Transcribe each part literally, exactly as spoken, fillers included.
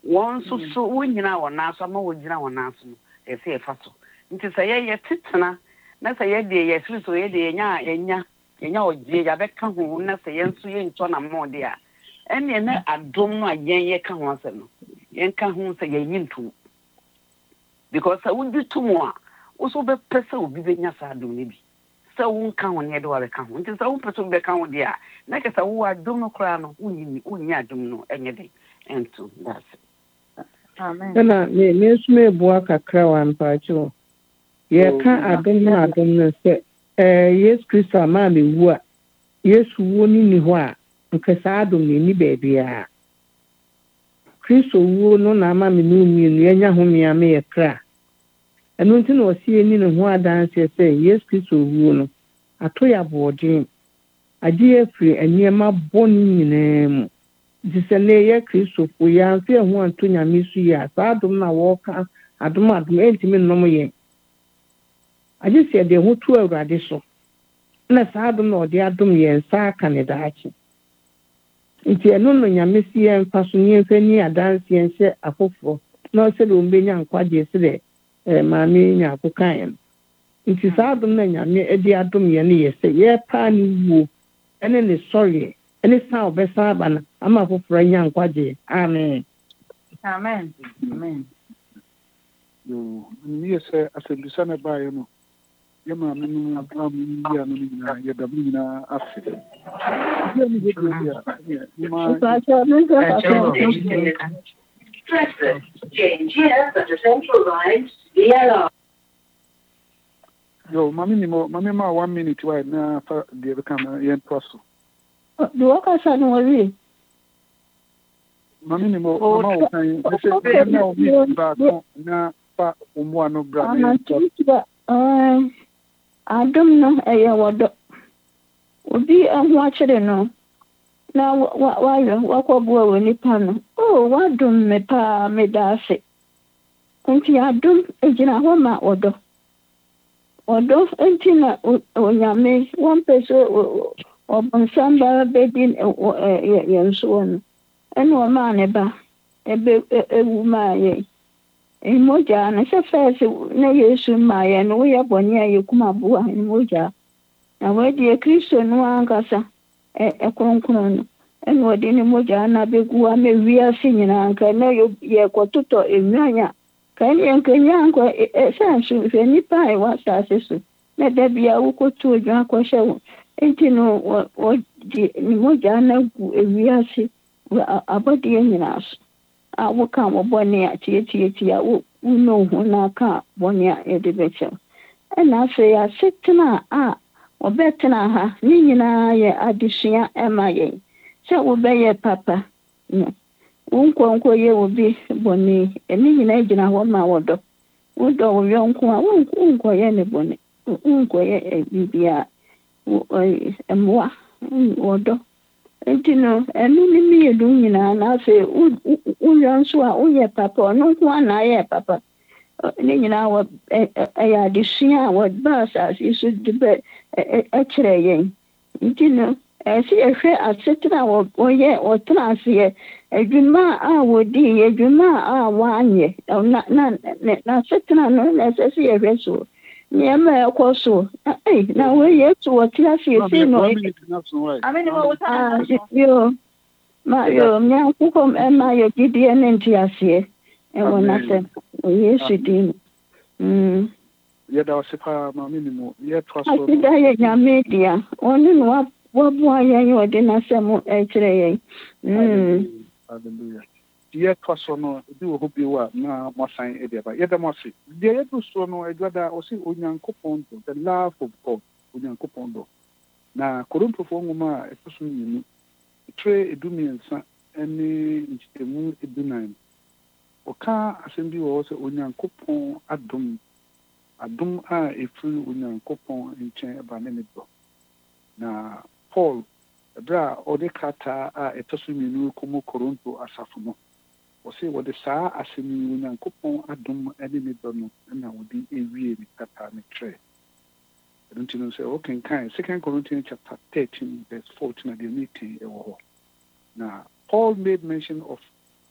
One so so when you know one naso ma wo gina one naso e se e fa so nti se ye ye tetena na se ye de ye firi so ye de nya enya enya oje ya be ka ho na se ye nso ye nto na mo de a ene na adom no a yen ye ka ho ase no yen ka ho se ye yintu because sa wo ditu mo a wo so be pese obi be nya sa adom ne bi sa wo nka ho ne de wa be ka ho nti sa wo pese be ka ho de a na ke sa wo adom no kra no unyi unyi adom no enye de ento that's it. Amen. Na me me sume bua kakra wa mpacho. Ye ka adom na adom na se eh Yesu Kristo ma me wu a Yesu wo ni ni ho a nkasa adom ni ni baabi a Kristo wo no na ma me no mi no enya ho me ame ye kra. Eno nti na osie ni ne ho adanse se Yesu Kristo wo no ato ya bodin ade afiri eniema boni nyinaa disele ye Kristo fo ya mfe ho anto nyame su ya sadum na wo ka adum adum entimi nnom ye agese de ho tu awurade so na sadum na ode adum ye nsa aka ne daachi nti eno no nyame si ye mfa so ni mfa ni adanse ye nse afofo na o se do mbenya nkwaje se de eh maame nya akokan nti sadum na nyame ede adum ye ne ye se ye pa ni wo ene ne sorry ene sa obesa bana ama foforo nya nkwaje amen amen amen yo ni say asebisa na ba ye no ye ma me no am ya no ni na ye da mi na afi ye ni go ya ni ma change here but the central line yellow yo mami ni mo mami ma one minute why na fa de be kam ye proso do waka sa no wi mami ni mo mama o kan se na o mi ba ko na pa o mo ano bra na eh adum no eye wodo obi ahu akire no na wa wa wakwabu awo nipa no oh wadum me pa me daase nti adum ejina ho ma wodo wodo enti na onyame one person obansamba bedin yenso no eno ma ne ba ebe ewu ma ye emoja na se fese na Yesu ma ye no ye boni aye kuma bua emoja na wedi Kristo no ankasa e kronkron no eno odi ne moja na begu ame wiase nyina nka na ye kototo enwanya kan ye nkanya anko e sansu fe nipa e wasa sesu na dabia wukotu odwa akoshe enti no o di ne moja na gu ewiase abodi nyina so a woka mo boni a tietie tia wo no hu na ka boni a e de beche na se ya setna a obetna ha ni nyina ye adisua emaye se wo beye papa no wonko nko ye obi boni eni nyina gina ho ma wodo wodo wo yonko a wonko nko ye ne boni nko ye bibia emwa wodo entino enu ni mi edu nyina na se unyo nso a uye papa no nko na ye papa ni nyina wo ya adisua wo basa isu dibe e kire yen entino esi ehwe asetra wo oye otrase edwuma a wodi edwuma a wanye na na na asetra no na sesi ehwe so nyema ekoso eh na we yetu wotiase esi no ameni mo wuta yo ma yo nya kuko ma yo gidie ne ntiase e wona se Yesu din mm ye da osipa ma mini mo ye twaso akida ye nya media oni no wabu ayen odi na semu e kire yen mm hallelujah ye twaso no di wo bi wa na mo san e de ba ye da mo se de ye do so no edwada o se onyankopon do the love of God onyankopon do na korinthofo ngoma e so nyinu tre edumiensa ene nchitemu edunan oka asembi wo se onyankopon adom adom a efiri onyankopon nchen ba ne do na Paul bra ode kata a etosu minu komo koronto asafo no o se wo de saa asemi onyankopon adom ene ne do no na wodi ewie ni kata ne tre don't you know say okay kind second Corinthians chapter thirteen verse fourteen and the meeting e wo now Paul made mention of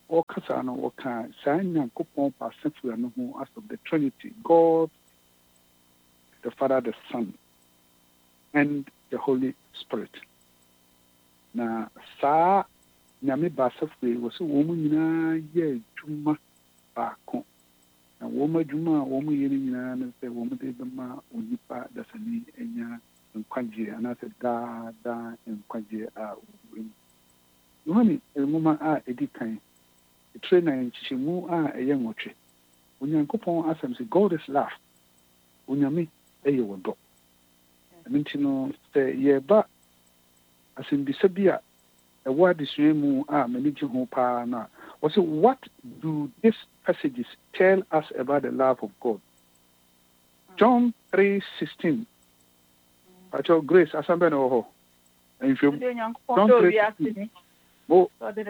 or Kasano or Ka, Sign and Coupon per century and who as of the Trinity, God, the Father, the Son, and the Holy Spirit. Now, Sa Nyame Basafwe was a woman, ye, Juma, Bako. And woman Juma, woman, yen, and the woman did the ma, Unipa, the Sani, and ya, and Quanji, and I said, Da, Da, and Quanji are winning. You want a woman are a decay. The trainer in Chimu are a young watcher. When you coupon ask them, say, God is love. When you meet a year dog. I mean, you know, say, yeah, but as in Bisabia, a word is you are managing hope. Now, was it what do these passages tell us about the love of God? John three sixteen. At your grace, as I'm better. And if you don't three oh,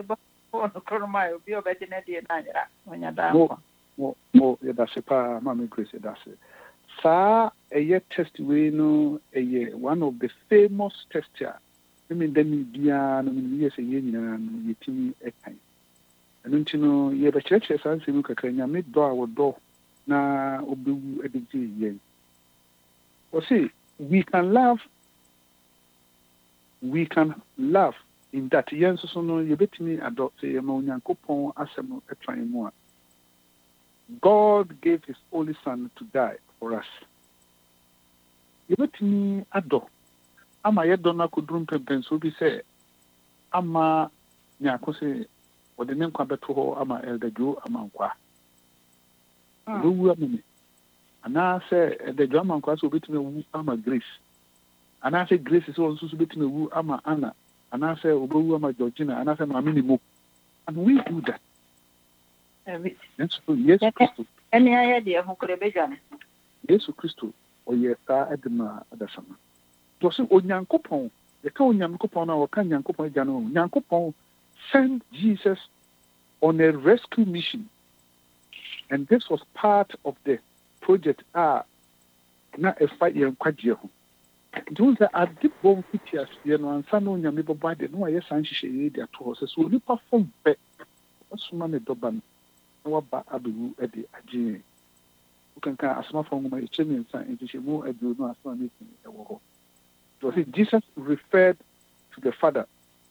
oh, oh, that's a pa, Mammy Grace, that's it. Sa a year test we know a year, one of the famous tester. I mean, then Diana, I mean, yes, a year and you team a kind. And don't you know, you have a church as I say, look at Kenya, mid door or door, na obu a big yen. Or see, we can laugh, we can laugh. In that, yes, so no, you bet me adopt a ammonia coupon as a trying more. God gave his only son to die for us. You bet me adopt. Ama yet donna could drink and so be said. Ama Nyakose, or the name Quabeto, Ama Elder Joe Amankwa. Who were me? And I say the German class will be to me, Ama Grace. And I say Grace is also to be to me, Ama Anna. And I say, Obu, Georgina, and I say, my minimum. And we do that. Yes, yes, Christo. Any idea who could have begun? Yes, Christo, or yes, at the summer. To say, O Yankopon, the Cow Yankopon, or Can Yankopon, Jano, Yankopon sent Jesus on a rescue mission. And this was part of the project. Ah, not a fight year quite year. Those that are deep bone features, you know, and some of them by the no, yes, and she their horses will be performed back. What's money doban? No, but Abu Eddie Ajay. You can come as much from my chimney and she more at you know as one meeting. So Jesus referred to the Father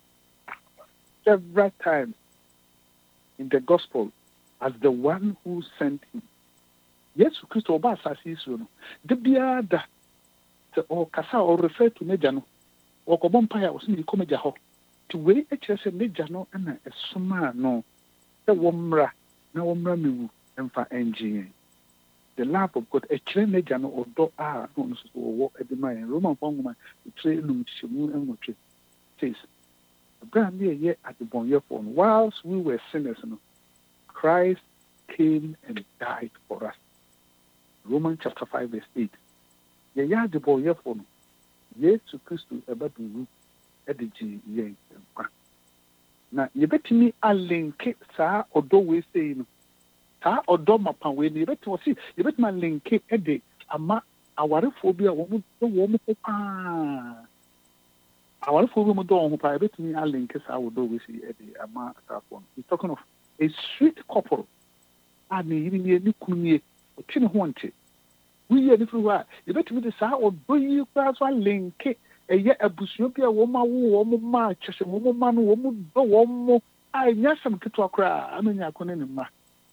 several times in the gospel as the one who sent him. Yes, Christo Basa says, the Biada. Or Kasa or refer to Nejano or Cobompire was in the Comejaho to wait a chess and Nejano and a summa no. The Womra, no Womra Miu, and for N G A. The love of God, a train Nejano or do ah, no, or walk at the mine, Roman Pongma, the train Lum Shimu and Mochi. Says, a brand near yet at the Bonnier phone, whilst we were sinners, Christ came and died for us. Romans chapter five, verse eight. Ye ya de boy for no. Yesu Christo eba du ediji ye nkwa. Na ye betimi alinke saa odo we sei no. Saa odo mapan we ne beti wo si ye betimi alinke ede ama awarefo bi a wo mo wo mo pa. Awarefo bi mo do ho pa betimi alinke saa odo we sei ede ama saa for. He's talking of a sweet couple. And he ni ni kunye o tini ho nte. We are different. You bet me the sa or do you pass one link a year a bushopia woman, woman, march, a woman, woman, no one. I yes, some kit to cry. I mean, I couldn't ma.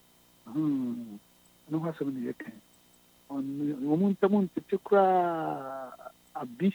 Hm, no, has some year on woman, the moon to cry a bee.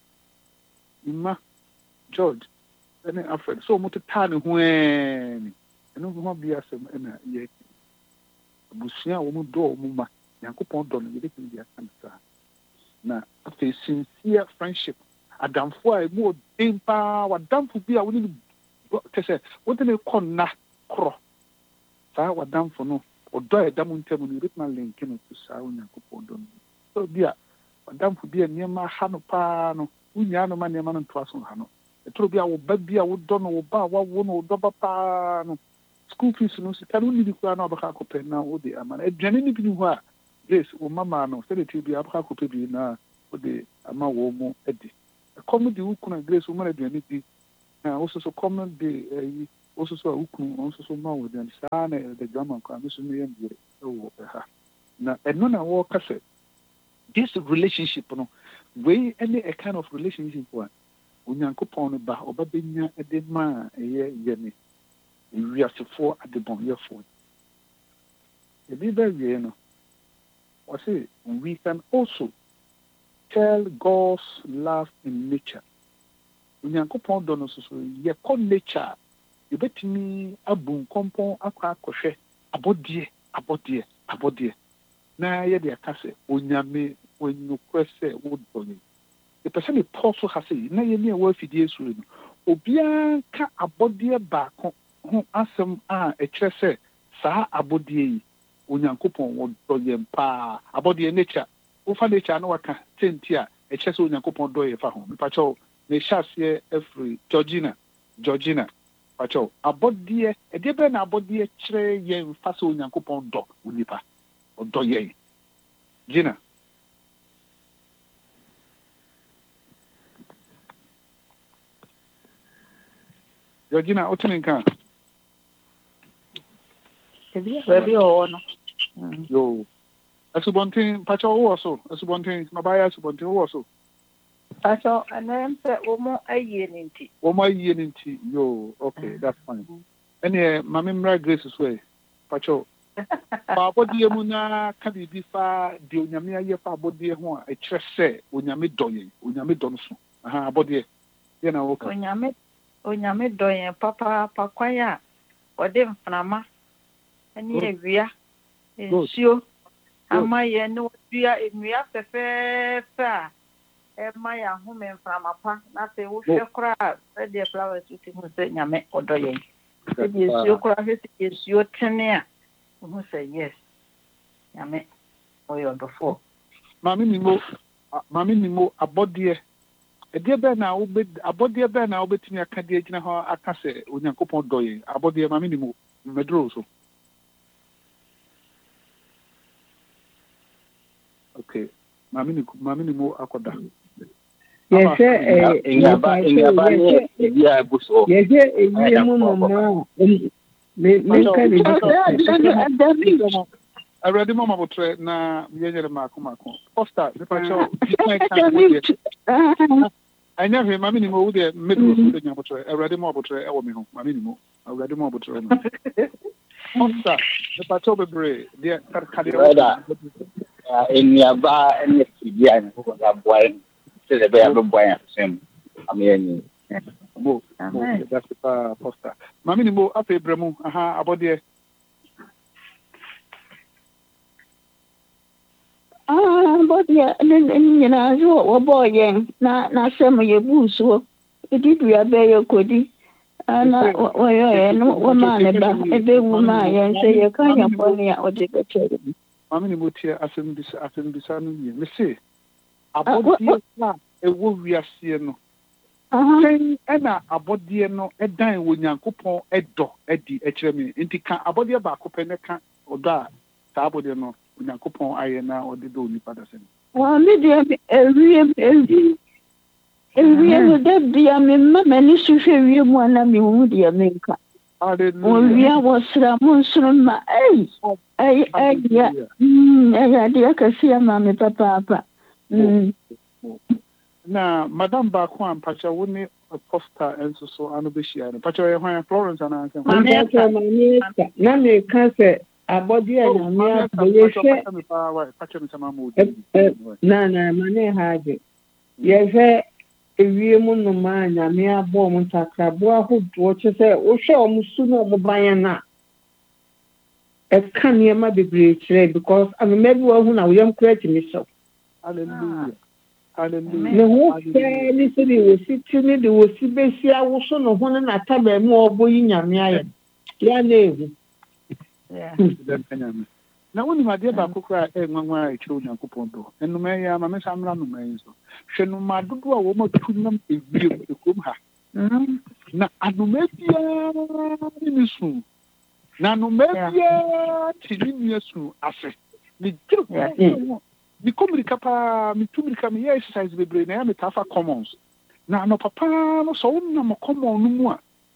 Ma George, and Alfred, so much time when I know what be as a year. Bushia woman do muma. Yankopon don you dey be akansa na after sincere friendship adamfo a mo dempa wadamfo bi a woni tese wodene konna kro sa wadamfo no odo e dam ntemu ni ritman link no to sa Yankopon don so bia wadamfo bi niema ha no pa no unya no ma niema no to aso ha no etro bia wo ba bia wo do no wo ba wa wo no do ba pa no school fees no sika no ni bi kwa na obaka kope na wo de amana edwane ni bi ni ho a yes, o mama no, say the T B Abha could be now with the Amawomo Eddie. A comedy who couldn't grace woman at the also so common the also so ukun also so ma with them sana the drama kwa me so me yam dire wo ha na eno na wo ka se this relationship no we any a kind of relationship one onyankopon no ba obabenya de ma eye ye ne wiasefo adebon yefo e bi ba wie no what say we can also tell God's love in nature onyankopon do no so so ye ko nature you betimi abun kompon akwa akohwe abodie abodie abodie na ye de akase onyame wenyu kwese wodoni the person also has say na ye ne wa fidie suru no obia ka abodie ba ko ho asem a e kire se saa abodie yi onyankopon wodoye mpa abodie nature wo fa nature no waka tenti a e kire se onyankopon doye fa ho mpa cho ne hyase every Georgina Georgina pacho abodie e de be na abodie kire ye mfa se onyankopon do onipa odoye Gina Georgina otuninka Baby oh no. yo asubontin pacho wo so asubontin mabaya asubontin wo so Pacho anem se omo aye ninti. wo ma yie ninti yo okay that's fine ene mama mra grace so pacho pa abodie mu na ka bibi fa de onyame aye fa abodie ho a e kire se onyame doye onyame do no so aha abodie ye na wo ka Onyame onyame doyen papa pakwaya ode mframa ani ewia ensio ama ye no dua enua fefefa e ma ya hu me mframa pa na se wo hwe kra e de flowers uti mu se nyame odoyen e de ensio kra he se ensio tene a hu se yes nyame oyo dofo mami mi mo mami mi mo abodie ede be na obe abodie be na obetimi aka de gina ho aka se onyankopon doye abodie mami ni mo medro so okay mami ni mami ni mo akoda yes eh ingaba ingaba ni ya buso yes eh mu mama me me ka ni already mama botre na yenyere mako mako posta me pa cho anya he mami ni mo wo de medro so de nyabotre already mo botre e wo me ho mami ni mo already mo botre no posta me pa cho bebre de karkade ah ingaba ni sibia ni ko ga boy se de be abo boy sem amieni bo that's the posta mami ni mo ape bremu aha abode ah bodia ni na jo wo boye na na sema ye buso edidu ya be ye kodi ana wo yo no wo ma ne ba ebe wo ma ye se ye kan ya poni ya ode bechere mami ni mo tie asem bisa asem bisa no ye me se abodie na e wo wiase no aha ena abodie no edan wo nyankopon edo edi e kire me nti ka abodie ba ko pe ne ka odo a ta abodie no nyankopon aye na ode do ni pada sen wa me de ewie ewie ewie no de bia me mama ni suhwe wie mu ana me hu de me nka hallelujah wo sra mu sra ma ai ai ai ya mm ya de ka sia ma me papa papa mm na madam ba ko an pacha wo ni posta enso so anu be shia no pacha ye hwan Florence ana anka ma me ka ma me na me ka se abodi anyame aboyehwe na na mane haje yehe ewie mu no ma anyame abo mu takrabo ahodo chese wo hwe omusu no omoban na e kan ye ma bebre kire because am maybe wo hu na wo yam kura timi so hallelujah hallelujah ne ho se ni se ni wo si tini de wo si besi awo so no ho na taba mu oboyi nyame aye ya na ehu yeah na woni ma de ba kokora e nwanwa e chiru nyankopon do enu me ya ma me samra no me so hwe no ma dodo a wo ma tunam ewie e kom ha na anume bia ni su na anume bia tini ni su ase ni jiru ni komirika pa mi tumirika mi exercise bebre na ya me tafa commons na no papa no so wonna mo common no mu a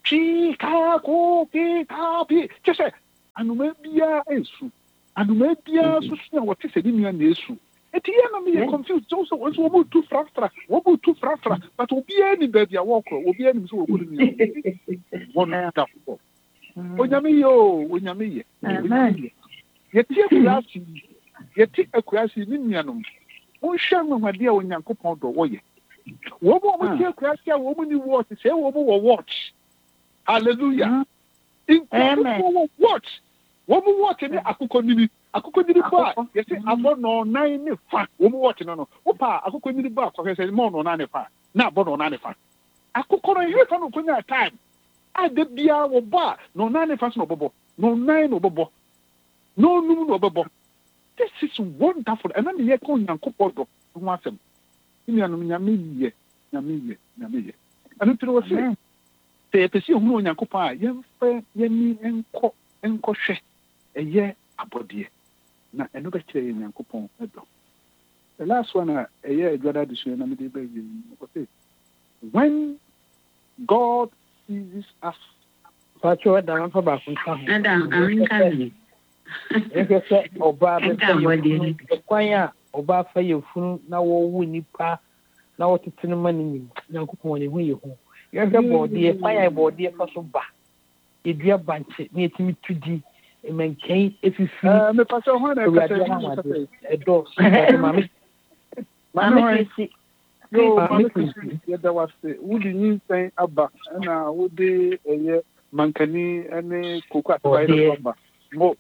Pika ko pika pi. Just say anuma bia esu. Anuma bia so so what say ni nua na esu. Eti ya na me confused so so so wo tu frastra. Wo tu frastra. But obi ani baby a walk. Obi ani so wo ko ni. One that for. Onyame yo, onyame ye. Amen. Yeti akurasi. Yeti akurasi ni nuanom. Won hwa nwamade a onyankopɔn do wo ye. Wo bo mo ti akurasi a wo mo ni watch, say wo mo wo watch. Hallelujah. Amen. Watch. Wo mo watch ni akukɔ nini. Akukɔ nini ba. Yeti abo no nine ne fa. Wo mo watch no no. Wo pa akukɔ nini ba kwa say mo no na ne fa. Na abo no na ne fa. Akukɔ no here fa no konya time. Ade bia wo ba no na ne fa so no bobo. No nine no bobo. No num no bobo. This is wonderful. And then you can Yankopon do want them. In Yamie, Yamie, Yamie. And it was say, say, if you know Yankopa, young fair, Yami, and co and coche, a year a body. Now, another chair in Yankopon. The last one, a year, God addition, and the baby. When God sees us, but you are down for back. And I'm coming. Ekese oba be kwanya oba fa yefunu na wo wu nipa na wo tetene manini Nyankopon ne hu ye hu ye hwe bode kwanya bode fa so ba edua banche na etimi tudi emenken efifi eh me pa so ho na ekese edo mama mama si yo mama si ye da was wudi nyin sen aba na wudi eye mankani ene koku atwa aba mo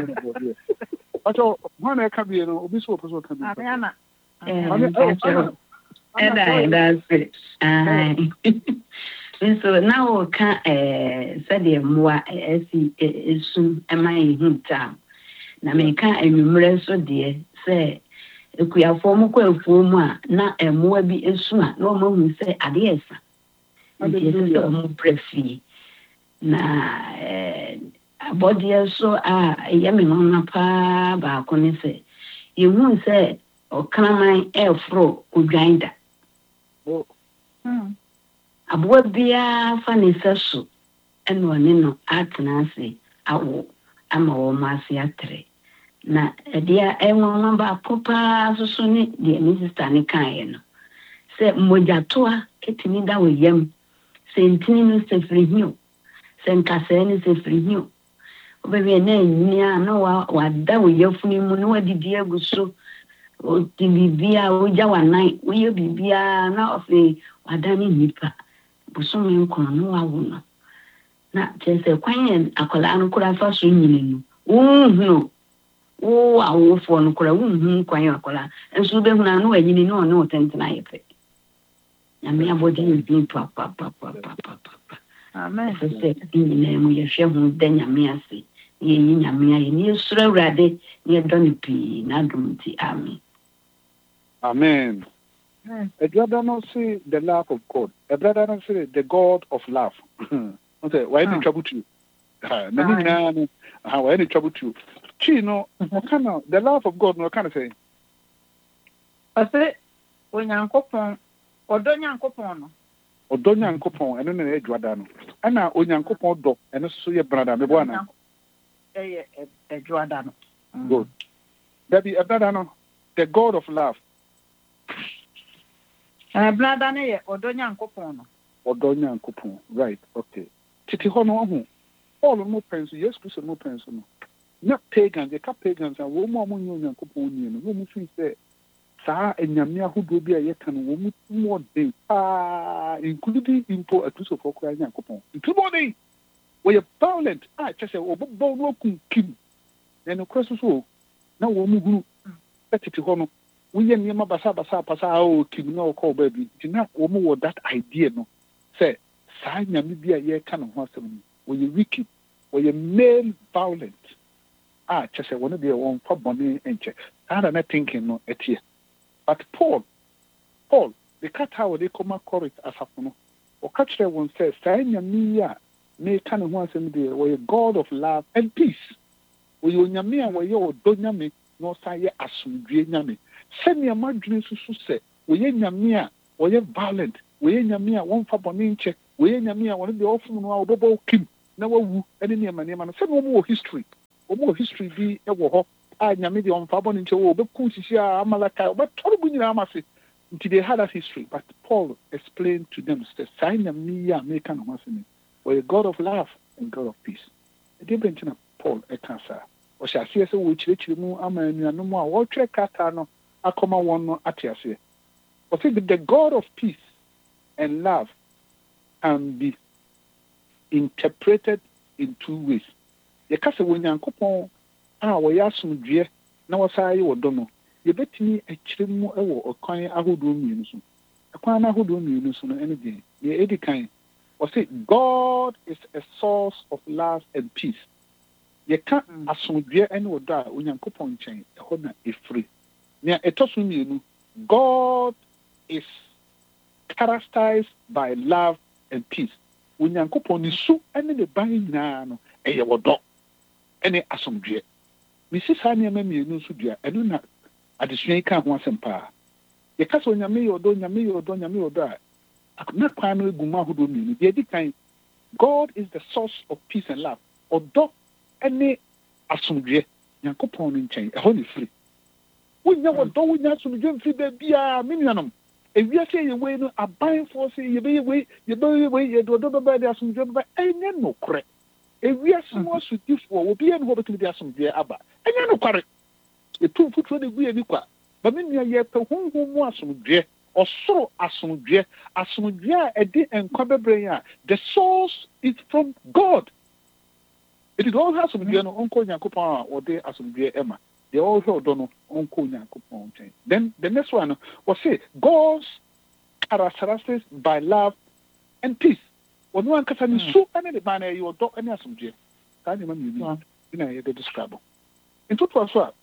ato hwana ka bi no obi so opo ka bi Ariana eh that's it ah so now ka eh said the moa esi esu emai hunta na me ka enwumre so de say ekuyafo mo kwa afuo mu a na emoa bi esu a na o mahu say ade esa ade so mo prefi na eh body so a yemi nona pa ba ko ni se yehu se o kraman e fro odwanda oh hmm abo bia fa ni seso eno ni no atena ase awo ama wo ma se atre na dia enwo no ba popa so so ni de mi sister ni kan ye no se mojatoa etini da wo yam se ntini no se frihio se nkase ni se frihio obebe na nya no wa wada wo yafuni mu no wadidi aguso o tibibia o jawa nine wo ye bibia na ofe wada ni nipa buso me nkono no wa wo no na chese kwanye akola no kura fa so nyine no uhunu wo awofo no kura uhunu kwanye akola enso be huna no anyini no no tentena yepe ya me abodi bi pa pa pa pa pa pa amen se nyine mu ye hwe hu da nyame ase ye nyame aye ni sura urade ye doni pi na dumti amen amen. A brother not see the love of God. A brother not see the God of love. Okay, why any trouble to you? Ah, no, no, how any trouble to you? Chi no, what kind of the love of God? No kind of say. I say, when Yankopon, or Don Yankopon, or Don Yankopon, and then a Edwadano. And now, when Yankopon do, and also your brother, the one. A Edwadano. Good. That be a brother, the God of love. Eh brother na ye odonya nkopon no odonya nkopon right okay titi ho no ho all no penso yes Christ no penso no na pagan the pagans and wo mo mo nyonya nkopon ni no wo mo fi say saa enyame ahodo bi a ye kan wo mo mo de ah including impo a Christ for kwa nkopon itu mo dey we are violent ah che say obobo no kunkim na no Christ so na wo mo huru titi ho no we ye niema basa basa pasa o kimno ko baby tina wo mo that idea no say sa nyame bia ye ka no ho asem we wicked we male violent ah chese wona be won fa bone enche ada na thinking no etie but Paul Paul the cat how they come across as happen o ka kire won say sa nyame ya me ka no ho asem de we God of love and peace we nyame a we ye odonyame no sa ye asomdwe nyame senior madwin susu se we nyame a we violent we nyame a won fa bone nche we nyame a won de ofum no a obobo kim na wawu ene ne ma ne ma no se no mo history o mo history bi e wo ho a nyame de on fa bone nche wo obeku sisi a amalaka obetori bu nyina amase nti they had a history but Paul explained to them that sign nyame ya make no wasene for a God of love and God of peace e dey bentina Paul e kan sa o sha se se wo chirechire mu ama anuanom a wo twe kata no akoma won no atiase o say the God of peace and love can be interpreted in two ways. Ye kase wo Nyankopon a wo ya asomdwe na wo sai wo do no ye betimi akire mu e wo okwan ahodo mienu so akwan na ahodo mienu so no ene de ye edikan wo say God is a source of love and peace. Ye ka asomdwe ene wo do a Onyankopon chen e ho na efri nia etoso mienu God is characterized by love and peace. Onyankopon ni su ene ne ban nyina no eye wodo ene asomdwe. Misi sa ne ma mienu su dua eno na adesua ka ho asempa. Ye ka so nyame yodo nyame yodo nyame yodo a akona kwan no eguma hodo mienu. De di kan God is the source of peace and love. Odo ene asomdwe. Nyankopon no nchen e ho ne free. Wonya wodo wonya asomdwe mfi da bia menuanom. Ewia se ye we no aban for se ye be we ye be we ye do do be dia asomdwe ba enye no kore. Ewia se mo sutifo obi en ho betumi dia asomdwe aba. Enye no kore. E tu futuro de gu ye bi kwa. Ba me nua ye pe honhom mu asomdwe, osoro asomdwe, asomdwe a e de enkwa bebre ya. The source is from God. It is all has asomdwe no onko Nyankopon a ode asomdwe ema. They all heard on Uncle Nyankopon. Then the next one was say God's characteristics by love and peace. When one can say so any banner you do any assumption. Can you remember you know the describe. In total as well.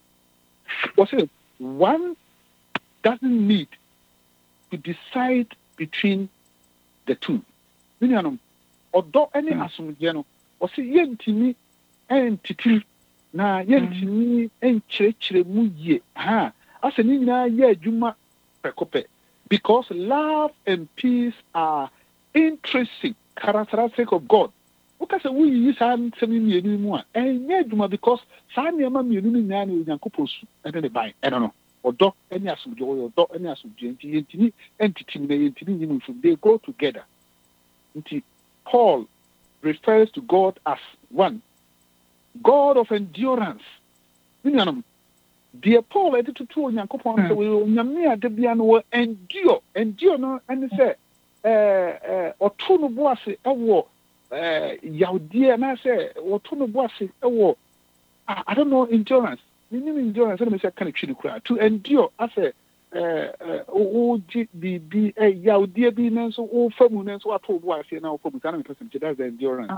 Was it one doesn't need to decide between the two. You know, or do any assumption was it yentimi entity na yentimi enchirechire mu ye ha ase ni nyina ye adwuma pekope because love and peace are intrinsic characteristic of God. Because we use some semi mienu mu a enye adwuma because saa niam mienu ni nyina na Onyankopon su ene ne ban ene no odo ene asomdwe odo ene asomdwe nti yentimi entity na yentimi nyim fu they go together. Nti Paul refers to God as one God of endurance. Minyanum. Dear Paul, I did to two Yankopon, so we Yamia de Biano endure, endure no, and say, uh, or two no bossy, a war, uh, Yaudia, and I say, or two no bossy, a war. I don't know endurance. Meaning endurance, let me say, can actually cry to endure. I say, uh, oh, G B B, a Yaudia be so all feminine, so I told was here now for Butana person, that's the endurance.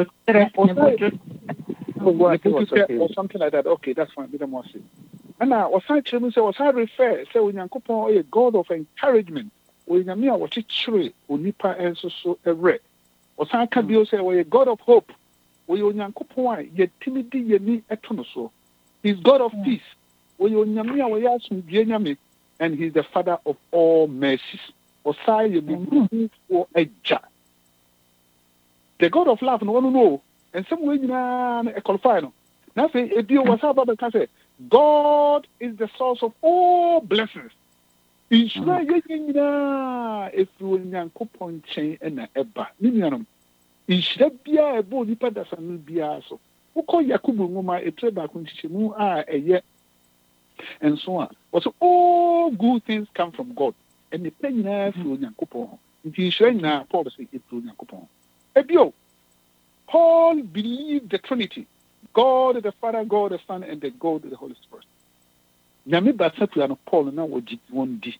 Or something like that. Okay, that's fine. Didn't want to say. And now, was I tell me, was I refer, say, when Yankopon a God of encouragement, when Yamia was it true, when Nipa and so so a red. Was I can be say, well, a God of hope, when Yankopon, yet timidity, ye me etonoso. He's God of peace, when Yamia was asking Yami, and he's the Father of all mercies. Was I you be for a jar? The God of love, no one know. And some way, you know, a qualifier. Nothing, if you was about the say, God is the source of all blessings. In Shula, you know, if you are coupon chain and a eba, Minianum. In Shabia, a body padas and Biaso. Who call Yakubu Muma a trade back when she moved a year and so on. But all good things come from God. And the penny through Yankupon. If you share now, policy is through Yankupon. Ebio. Paul believed the Trinity, God the Father, God the Son, and the God the Holy Spirit. Nyame basatu ano Paul na woji one di.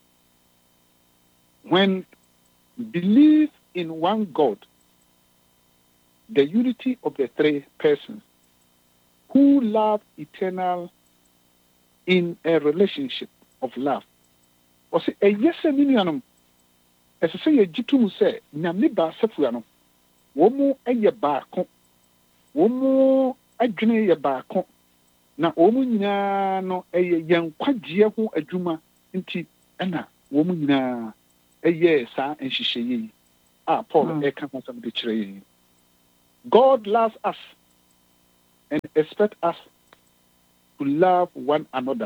When believe in one God, the unity of the three persons, who love eternal in a relationship of love. Was a yes a million as I say a jitu say Nyame basatu ano. Womu eye baako womu adwene ye baako na womu nyina no eye yankwagye ho adwuma nti na womu nyina ɛyɛ saa nhyehyɛ yi a Paul ɛka ho asɛm de kyerɛ yɛn. God loves us and expect us to love one another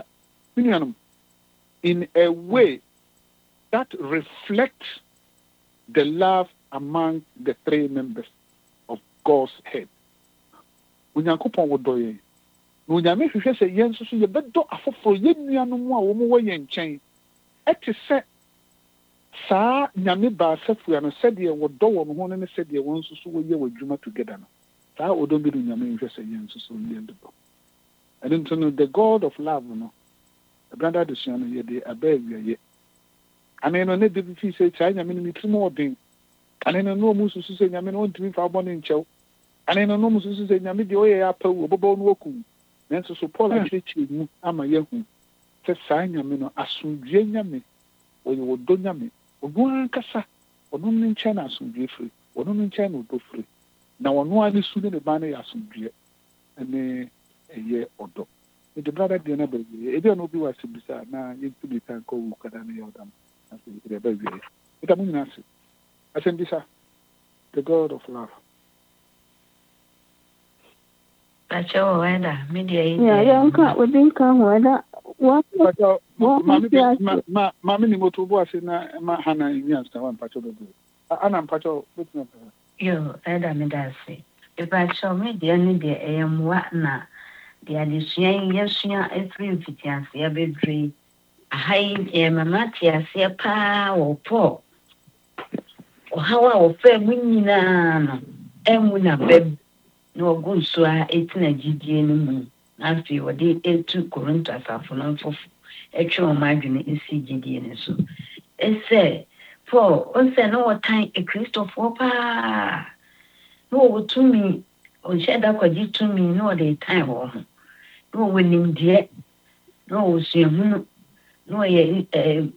in a way that reflects the love among the three members of God's head. Onyankopɔn wɔ dɔ yɛn. Na onyame hwehwɛ sɛ yɛn nso so yɛbɛdɔ afoforo yɛn nuanom a wɔn wɔ yɛn nkyɛn. Ɛte sɛ saa nyame baasafua no sɛdeɛ wɔdɔ wɔn ho ne sɛdeɛ wɔn nso so wɔyɛ wɔ adwuma together no. Saa ɔdɔ bi no nyame hwehwɛ sɛ yɛn nso so yɛn dɔ. And then to the God of love, no, the brother the son, ye de abeg ye. And then on the day say China mean me three more thing. And then no musu say nyame no ntimi fa bɔ ne nkyɛw. And then no musu say nyame de oyɛ apa wo bɔbɔ no oku. Nanso so Paul akyerɛkyerɛ mu ama yɛhu. Sɛ saa nyame no asomdwe nyame, ɔyɛ wɔdɔ nyame. Ɔno ankasa, ɔno ne nkyɛn na asomdwe firi. Ɔno ne nkyɛn na ɔdɔ firi. Na ɔno ani su ne ne ba no yɛ asomdwe. Ɛne ɛyɛ ɔdɔ. The brother deɛ na baabi ebi a no bi wɔ ase bisa na yɛntu bi kan kɔ wu kada ne yɛ ɔdam ase deɛ baabi yɛ ɛda mo nyinaa ase asɛm bisa the God of love. Pacha wɔ wɛda mi deɛ yi deɛ yɛnka obi nka ho ɛda Pacha maame maame ni moto bo ase na ma hana nyi asa wa mpacha baabi ana mpacha betina yo ɛda mi da ase Pacha mi deɛ ni deɛ ɛyɛ mmoa na the addition, yes, yeah, it's three fifty and see a bedry. A high mammatia, see a pa or poor. Or how our fair winning, and when a bed no good so I ate in a G D N. After you were the eight two Corinthus for non for actual margin in C G D N. So it say, for once I know what time a Christopher pa. No, to me, or shed up a to me, no, the time home. No winning dear, no see no ye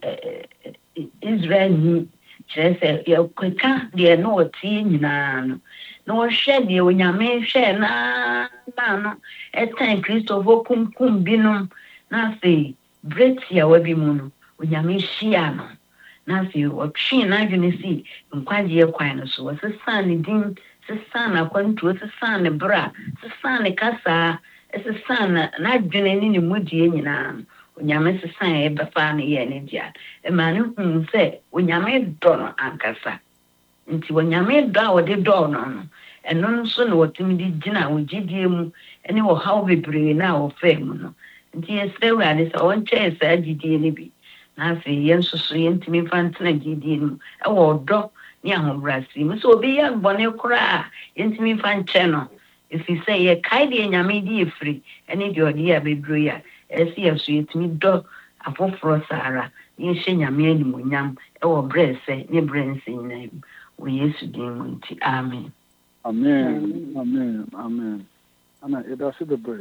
Israel says your quicker dear no teen nan no shed you when you may share na no at time Christopher cum cum binum na say break ya webi mono when you may shiano na say what she na you see in quite year quine so was a son din the son according to a son bra the son casa. It's a son, not doing any moody in an. When you miss a sign, ever found a energy. A man who say, when you made donor and cassa. Until when you made down the donor, and none sooner what timid dinner with G D M, and you will how we bring now of fame. And yes, there were this own chair, said G D N. Now say, yes, so intimate fancy G D M, a word drop near home brassy. So be young bonnet cry, intimate fan channel. If you say a kaidi and yamidi free, and if your dear baby, as he has sweet me dog, a four for Sarah, you shin yammy munyam, or breast, ne brains in name. We used to do Amen. Amen. Amen. Amen. Ana eda se bebre.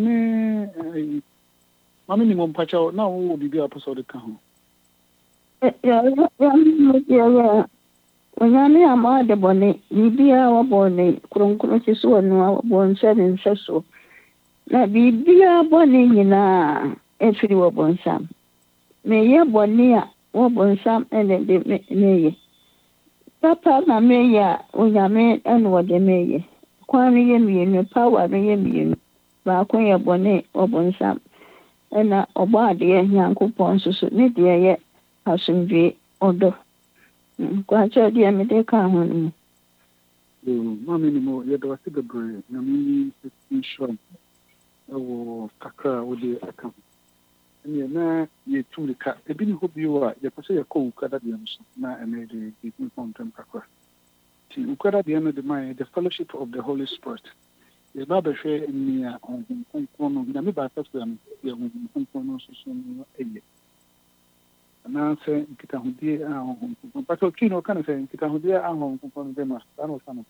Mami mami ni mo mpacha na wo bibi apostle ka ho. ya ya ya ya Onyame ama de bone bibia wo bone kronkron ci so no wo nse ne nse so na bibia bone nyina e firi wo bonsam me ye bone a wo bonsam ene de me ye papa na me ya onyame ene wo de me ye kwan ye me ye power me ye me ba ko ye bone wo bonsam ena obo ade ye Nyankopɔn so so ne de ye asomdwe odo kwacha dia me de ka ho no mami ni mo ye do ase bebre na mi nsho ewo kakra wo de aka ene na ye tumika ebi ni hobi wa ye pese ye ko ukada de nso na ene de de kontem kakra ti ukada de no de mai the fellowship of the Holy Spirit ye ba be hwe ni a on kon no na me ba ta so ye on kon no so so no eye na se nkitahudie a ho ho pato kino kana se nkitahudie a ho ho no dema ano sana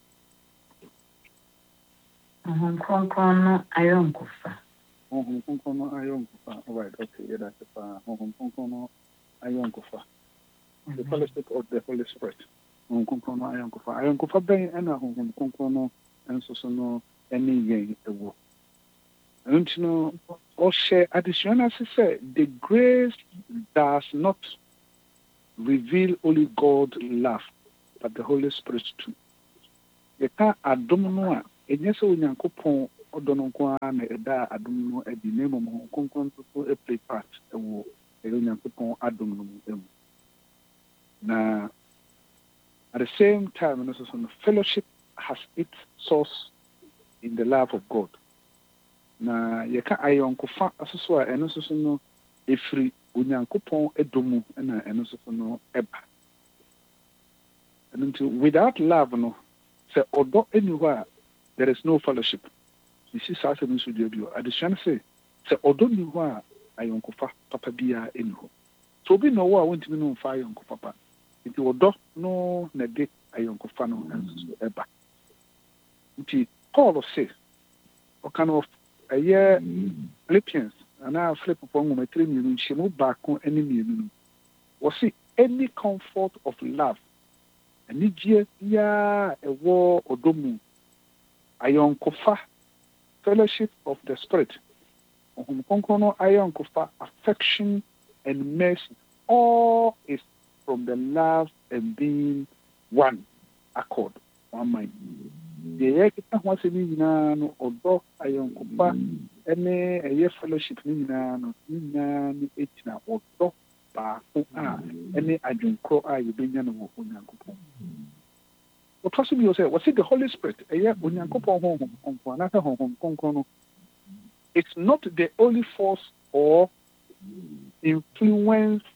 Hong Kong no ayonkufa Hong Kong no ayonkufa right okay yeah that's fa Hong Kong no ayonkufa the fellowship of the Holy Spirit Hong Kong no ayonkufa ayonkufa ben na Hong Kong no enso so no eni yen ewo and you know also additional say the grace does not reveal only God's love, but the Holy Spirit too. You can't adom no a enye se onyankopon odono kwa na eda adom no edi na mom konkon so e play part e wo e onyankopon adom no mu. Na at the same time, also, so fellowship has its source in the love of God. Na yeka ayonkofa asoso a eno soso no efiri onyankopon edomu na eno soso no eba. And without love no say odo anywhere there is no fellowship. You see sasa no so dio addition say say odo ni ho a ayonkofa papa bia eni ho. So bi no wo a wontimi no fa ayonkofa papa. Nti odo no na de ayonkofa no enso eba. Nti Paul say o kind of a year Philippians and I flip upon my three million shemu baako any million. Was see any comfort of love. And ye ya a war odomu ayonkofa fellowship of the spirit. Ohum konkono ayonkofa affection and mercy. All is from the love and being one accord, one mind. The yekita ho se ni nyina no odo ayonkofa ene eye fellowship ni nyina no nyina ni etina odo ba ko a ene adwonkro a yebenya no wo onyankopon. What possibly you say was it the Holy Spirit eye onyankopon ho ho konko na ka ho ho konko no. It's not the only force or influence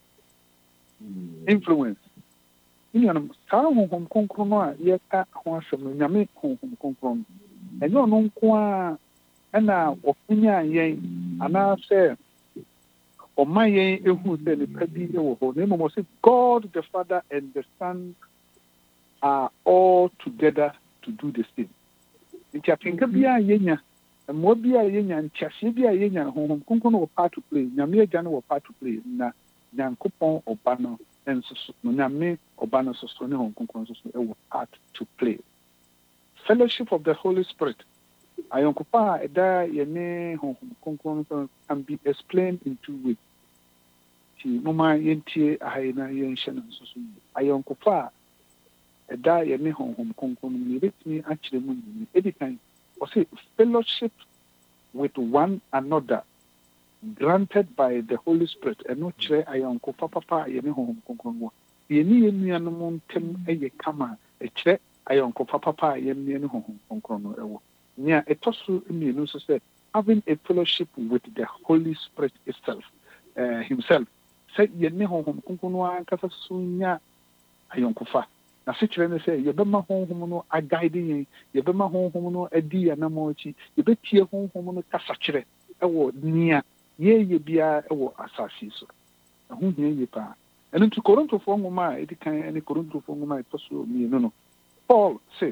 influence. You know, how home concron, yet at once of Yami home concron. And no non qua and now opinion ye, and I say, or my ye, who said the petty or name was it God the Father and the Son are all together to do the same. In Chapinka Yenya, and Mobia Yenya and Chasibia Yenya, home concron or part to play, Yamia Jan or part to play, na Yankopon or Bano. And so, Nyame Obana Sosone Hong Kong a part to play. Fellowship of the Holy Spirit. Ayonkopa Eda Yene Hong Kong can be explained in two ways. Ti Mama Yentie Ahayna Yen Shannon Sosu. Ayonkopa Eda Yene Hong Kong let me actually moon any time. Or say fellowship with one another. Granted by the Holy Spirit, and not chere ayonko papa yene hom konkronwo yeni yenu anom tem eye kama e chere ayonko papa yene yene hom konkronwo ewo nia etoso mienu so say having a fellowship with the Holy Spirit itself uh, himself say yene hom konkronwo ankasa sunya ayonko fa na se chere ne say yebema honhom no aguide yen yebema honhom no adi anamochi yebetie honhom no kasa chere ewo nia ye ye bia ewo asasi so ahu hia ye pa eno to Korinto fo ngoma e dikan ene Korinto fo ngoma e toso mi no no Paul say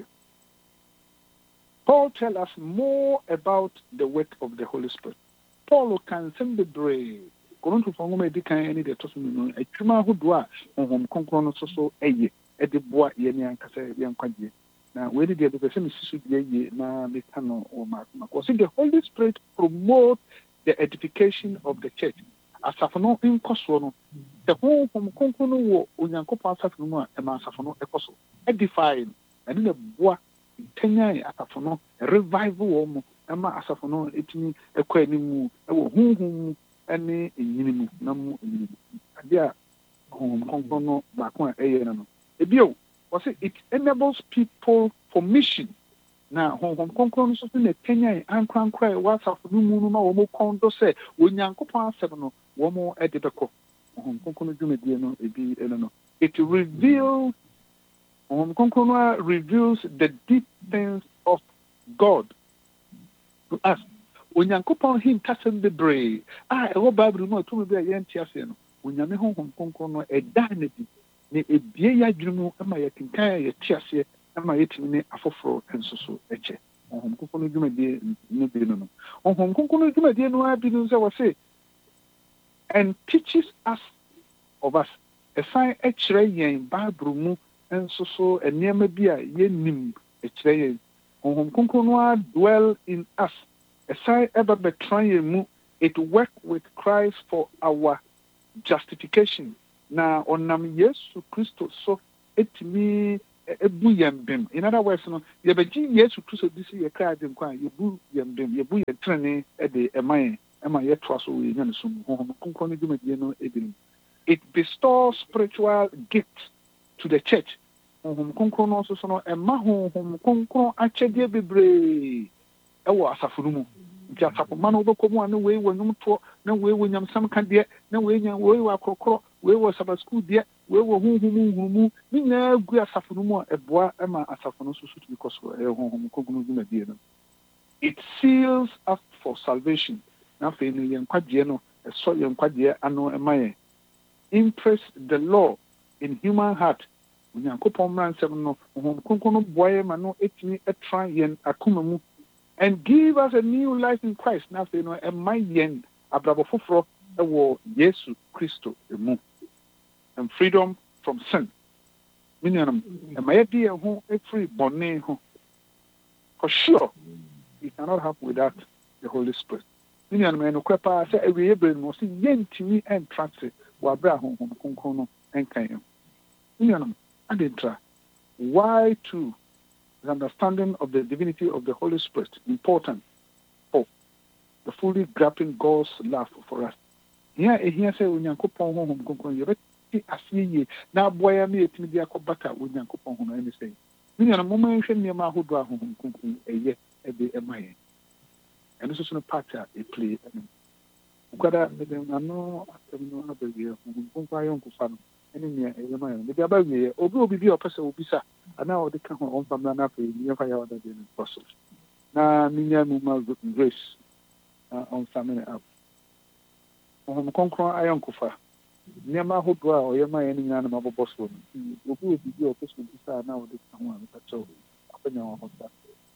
Paul tell us more about the work of the Holy Spirit. Paul can send the brave Korinto fo ngoma e dikan ene de toso mi no atwuma hodo a honhom konkron no so so eye e de boa ye ni ankasa ye nkwaje na we de de be me sisu de ye na me kano o ma ko say the Holy Spirit promote the edification of the church. Asafono in koso the whole from konkono wo onyankopon asafono mu a e ma asafono e koso edifying and the boa tenya asafono revival wo mu e ma asafono etini ekwa animu e wo hunhun ene enyinimu na mu enyinimu adia hom konkono ba ko e ye no ebio was it enables people for mission. Na honhom konkron so na tenya ankrankra WhatsApp no mu no ma wo mo kondo se onyankopon asem no wo mo ede beko honhom konkron dwumedie no ebi eno no it reveals honhom konkron reveals the deep things of God to us. Onyankopon him kasem bebre ah e wo Bible no to me be ye ntiase no onyame honhom konkron no eda na bi ne ebie ya dwumu ama ye kenkan ye tiase ama yetimi afoforo ensoso eche ohom kokono dwumadie no bi no ohom kokono dwumadie no abi no se wo se and teaches us of us a sign echere yen Bible mu ensoso eniema bi a yenim echere yen ohom kokono dwell in us a sign ever be trying mu it work with Christ for our justification na onam Yesu Kristo so etimi ebu yembem. In other words, no yebeji Yesu Kristo disi ye kra de nkwa yebu yembem yebu ye trene e de eman ema ye twaso we nyane so honhom konkon ne dwumadie no edim. It bestows spiritual gifts to the church. Honhom konkon no so so no ema honhom konkon akyede bebre ewo asafo no mu. Nti asafo ma no obekomu ane we wonum to na we wonyam sam ka de na we nya we wa krokro we wo Sabbath school de we wo honhom honhom ni na gu asafo no mu eboa ema asafo no so so to because honhom konkon dwumadie no. It seals us for salvation. Na fe ni yen kwade no eso yen kwade ano ema yen. Impress the law in human heart. Unyankopon mransem no honhom konkon no boye ma no etini etra yen akoma mu and give us a new life in Christ. Now say no ema yen abrabo foforo ewo Yesu Kristo emu. And freedom from sin. Minyanam ema yedi e ho e free bone ho. For sure you cannot have without the Holy Spirit. Minyanam eno kwepa say ewe ebre no say yentimi entrance wa bra honhom konkon no enkan yo. Minyanam adentra why too the understanding of the divinity of the Holy Spirit important for the fully grasping God's love for us. Here here say unyankopon honhom konkon yebeti asiye na boya me etimi dia kobata unyankopon honhom any say. Minyanam mo man hwe niam ahodo honhom konkon eye ebe emaye. And this is no part a play. Ukada no no abege honhom konkon ayon kufa no ene ne emaye. Be aba wie obi obi bi opese obisa ana o de ka ho on famna na fe ni fa ya oda de apostle. Na minya mu ma grace on family up. Honhom konkon ayon kufa. Niama hodo a oyema ene nyana ma bobo so no. Obi obi bi opese obisa ana o de ka ho an ka cho. Apenya ho hosta.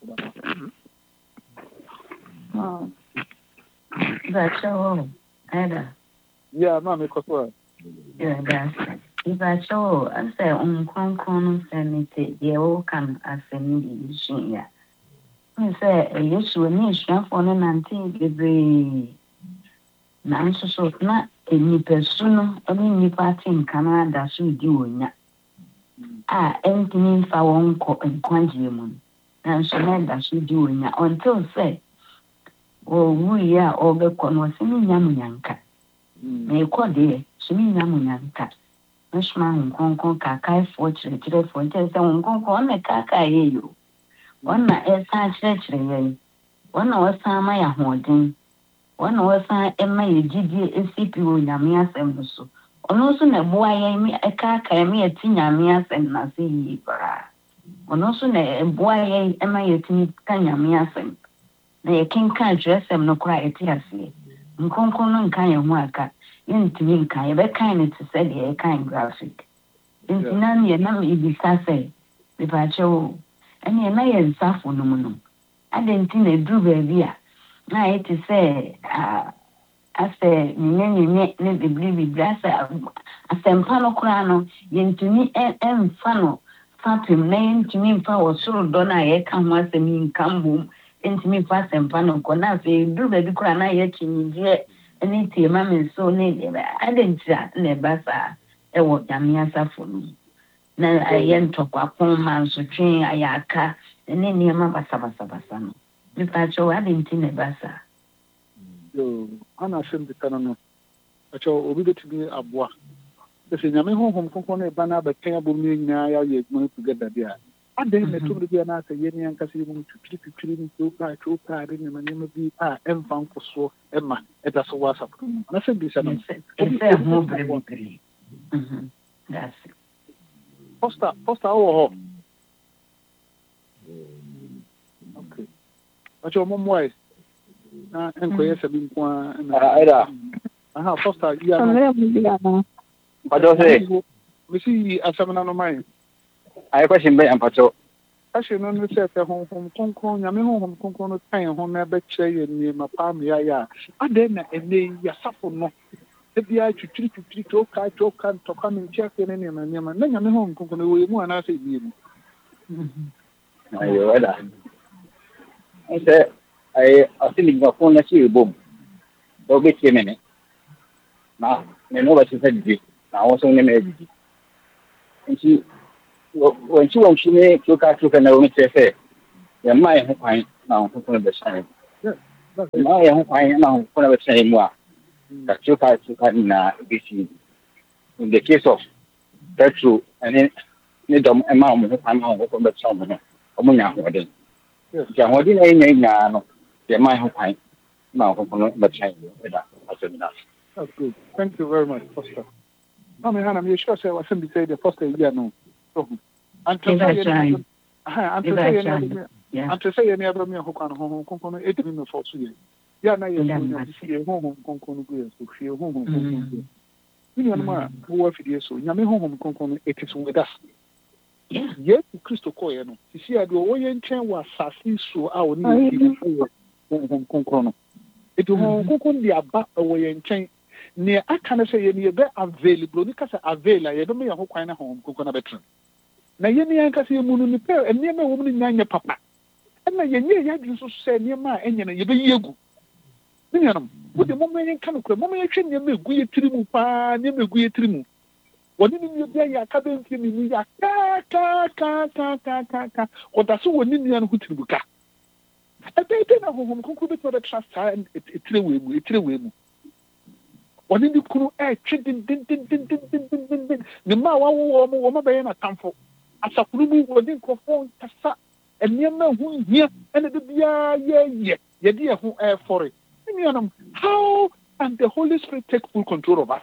Oh, that's all. Ada. Yeah, mama, because yeah, that's if I show, I say on Concon Sanity, the old can as a mediation. Yeah, I say, yes, we need strength for an antique degree. Nanso so na enipa su no ene nipa tin Canada so di wonya a entini fa won ko enkwanje mu nanso na da so di wonya until say o wu ya o be ko no se ni nyam nyanka me ko de so ni nyam nyanka nshma nkonkon ka kai fo chire chire fo nte se nkonkon na ka ka ye yo onna esa chire chire ye onna wasa ma ya hodin wana wasa ema yejidi esipi wo nyame asem so ono so na boa ye mi eka ka mi eti nyame asem na se yi bara ono so na boa ye ema yeti ka nyame asem na ye kenka dresem no kra eti ase nkonkon no nka ye ho aka yentimi nka ye be kan ne to say ye kan graphic ntina ne na mi bisa say be ba chewo ene na ye nsafo no mu no adenti na dru ba bia na eti say ah ase nyenye nye ne bibli bibli ase asempa no kura no yentumi emfa no fatim na yentumi mfa wosoro do na ye ka ho asemi nkambom yentumi fa asempa no ko na fe duru ba bi kura na ye chinyije ene tie ma me so ne de ba adentira ne basa e wo nyame asafo no na ayentokwa kon man so twen ayaka ene ne ma basa basa basa no Pacho adintine basa. Yo, ana shem de kanano. Pacho obi de tibi aboa. Ese nyame honhom konkon e bana ba kan abom ni nyina ya ye gmo together dia. Ade me to de na ase ye ni ankase ye mu twitiri twitiri ni to pa to pa de ni mane bi a emfa nkoso e ma e da so wasa. Na shem bi sa no. Ese ho brebi. Mhm. That's it. Posta, posta o. Okay. Acho momoi na enkoye sabi nko na era aha foster ya no Pacho say misi asamna no mai ai question be ampacho ashe no no se fe hon hon konkon nyame hon hon konkon no tan hon na be kire ye ni ma pa me ya ya ade na ene ya safo no e bia twitiri twitiri to ka to ka to ka me check ne ne na nyama na nyame hon konkon no we mu ana se bi mu ayo era ese ai asili ngwa kona chi bom do be chemene na ne no ba chi sa di na wo so ne me edi nti wo nti wo nti ne tuka tuka na wo mtefe ya mai ho kwan na wo ko be shan ma ya ho kwan na wo ko be shan mu a ka tuka tuka na bisi in the case of petrol and ne dom e ma mo ho kwan na wo ko be shan mo omo nya ho de ja ho de na nya nya no ya mai ho kwan na wo ko be shan mu da asemi. That's good. Thank you very much, Foster. I mean, Hannah, you sure say what somebody say the Foster year no. So, and to say any, and to say any, and to say any other me who can home component eight minutes for two years. Yeah, now you're going home component good, so feel home. You know, who are for so Yami home component it is with us. Yes, Christo Koyano. You see, I do all your chain was sassy so our need home component. It will home component the about away and chain. Near I can say you be available because avail you don't mean who kind of home cook on a veteran. Now you near can see a moon in the pair and near my woman in your papa. And now you near you so say near my engine you be you. With the moment you come to moment you train you may go trimu pa near me go trimu. What did you say ya cabin to me ya ka ka ka ka ka ka ka or that's what Indian who tribuka. I think I home cook with the trust and it's three way it's three way. One in the crew, eh, chicken, din, din, din, din, din, din, din, din. The ma wa wo mo wo ma be na tamfo. Asa kunu wo din kofo tasa. Enema hu hia, ene de bia ye ye. Ye de hu eh for it. How can the Holy Spirit take full control of us?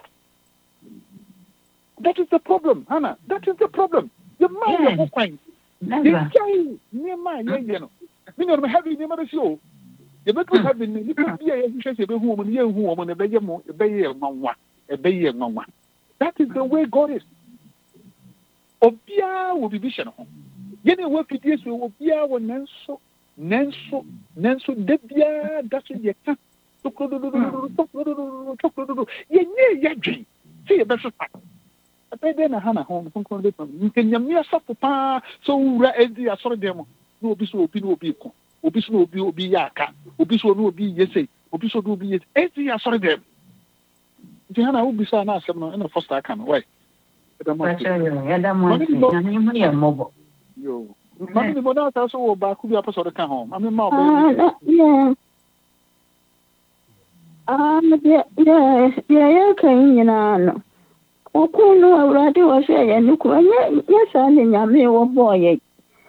That is the problem, Hannah. That is the problem. The man who finds. Never. Near my ye no. Minimum heavy never show. The better have been the woman, young woman, a baby, a baby, a baby, that is the way God is. Obia will be vision. Yet, work it is will be our Nanso, Nanso, Nanso, Debia, that's what you can. Ye, ye, see a better fact. I pay then a Hannah home from Condition. You can yam yourself to pa so ready as for them. No, be so opinion people. Obi so obi obi yaka obi so no obi yese obi so do obi yese ezi asori dem nti hana obi so na asem no na first aka no why ya da mo ya ni mo ya mobo yo mami ni bona ta so wo ba ku bi aposo de ka home mami ma obi yeah ah yeah yeah yeah kan yina no okunu awrade wo se ya nuku anya ya sa ne nyame wo boye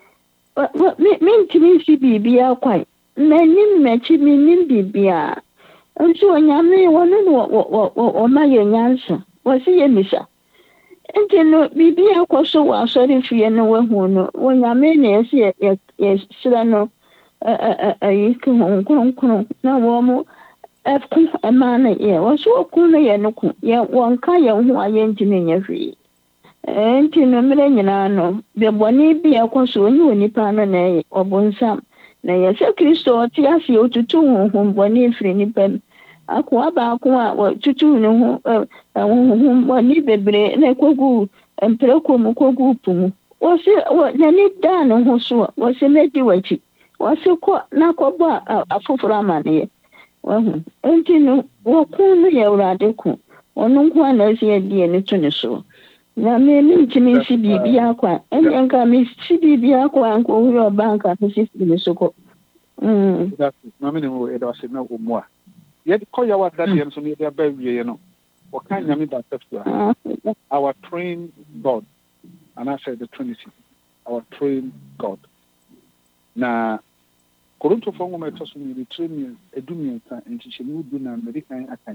mentimi si bibia kwai nanim mechi minim bibia nso onyame wono no o ma ye nyanso wo se ye misa enti no bibia kwaso wa sori fie no wahu no onyame na ye se ye sira no ayi ku nkronkron na wo mo afku amana ye wo so ku no ye no ku ye wonka ye hu aye ntimi nya hwi enti no mere nyina no be boni bia kwaso oni onipa no na obonsam na Yesu Kristo ti afi otutu honhom boni firi nipa akwa ba akwa wa tutu no ho honhom boni bebre na kogu empreko mu kogu pumu wo se na ni da no ho so wo se meji wachi wo se ko na ko ba afoforo amane wo hu enti no wo ku no ye urade ku onu nko na se die ni to ne so na me ntimi si bibia kwa enye nka me si bibia kwa nko hu banka no si ni soko mm that's na me no e do se na omu a ye ko ya wa that ye so me dey ba wie no o kan nyame ba tafsir our trained God, and I said the Trinity, our trained God. Na Korinto fo ngoma to so ni train edumi nta nchichemu du na American akan.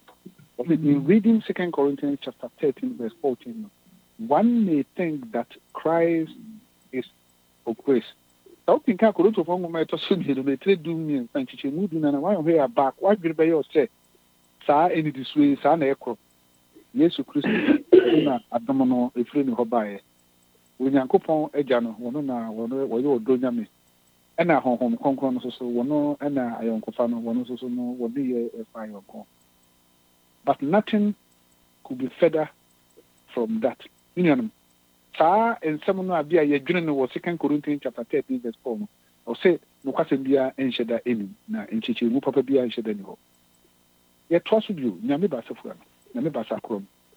In reading Second Corinthians chapter thirteen, verse fourteen, one may think that Christ is of grace. So think I could also form my tosuni to trade do me and teach you and one way back. Why did by your say, Sir, any this way, San Echo? Yes, Christ, Adamono, a friend of Hobby. When Yanko Pon Ejano, one or you do yammy. And our home concon so one and I am Cofano, one also know what be a fire call. But nothing could be further from that. Union. Sir, and someone will be a journal was Second Corinthians chapter thirteen, verse four. Or say, no Casabia and Sheda any, now in Chichi, who Papa be and Sheda. Yet trust with you, Nami Basafran, Nami Basakrom.